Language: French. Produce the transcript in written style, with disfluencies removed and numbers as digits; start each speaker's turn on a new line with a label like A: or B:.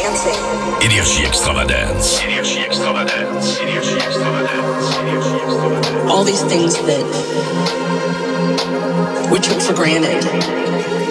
A: Énergie Extravagance. Énergie Extravagance. Énergie Extravagance. Énergie Extravagance.
B: All these things that we took for granted